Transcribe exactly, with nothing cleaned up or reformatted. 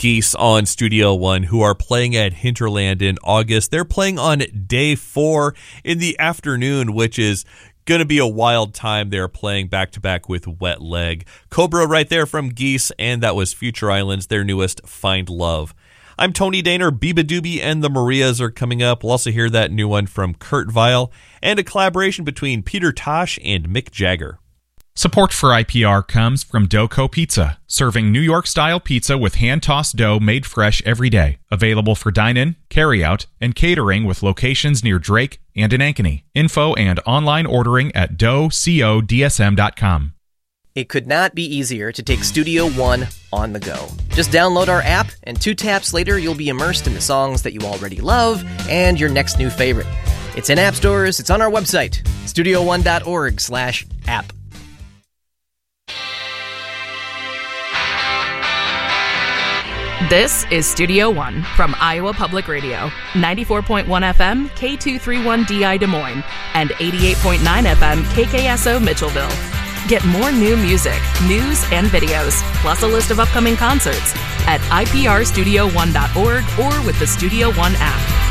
Geese on Studio One, who are playing at Hinterland in August. They're playing on day four in the afternoon, which is going to be a wild time. They're playing back-to-back with Wet Leg. Cobra right there from Geese, and that was Future Islands, their newest Find Love. I'm Tony Daner. Biba Doobie and the Marias are coming up. We'll also hear that new one from Kurt Vile and a collaboration between Peter Tosh and Mick Jagger. Support for I P R comes from Doco Pizza, serving New York-style pizza with hand-tossed dough made fresh every day. Available for dine-in, carry-out, and catering with locations near Drake and in Ankeny. Info and online ordering at dough co d s m dot com. It could not be easier to take Studio One on the go. Just download our app, and two taps later, you'll be immersed in the songs that you already love and your next new favorite. It's in app stores. It's on our website, studio one dot org slash app. This is Studio One from Iowa Public Radio, ninety-four point one F M, K two thirty-one D I Des Moines, and eighty-eight point nine F M, K K S O Mitchellville. Get more new music, news, and videos, plus a list of upcoming concerts at I P R studio one dot org or with the Studio One app.